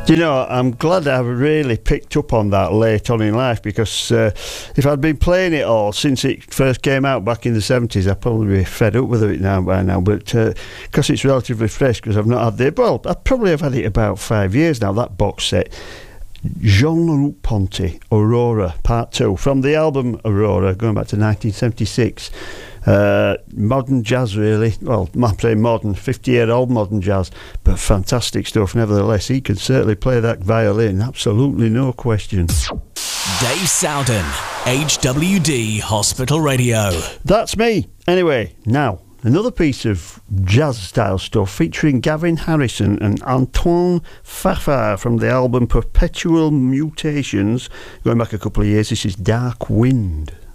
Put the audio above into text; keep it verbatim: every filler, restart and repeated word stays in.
Do you know, I'm glad I really picked up on that late on in life, because uh, if I'd been playing it all since it first came out back in the seventies, I'd probably be fed up with it now by now. But because uh, it's relatively fresh, because I've not had it, well, I probably have had it about five years now, that box set. Jean-Luc Ponty, Aurora, Part two, from the album Aurora, going back to nineteen seventy-six. Uh, modern jazz, really. Well, I'm saying modern, fifty-year-old modern jazz, but fantastic stuff nevertheless. He can certainly play that violin, absolutely no question. Dave Sowden, H W D Hospital Radio. That's me. Anyway, now, another piece of jazz-style stuff featuring Gavin Harrison and Antoine Fafard from the album Perpetual Mutations. Going back a couple of years, this is Dark Wind.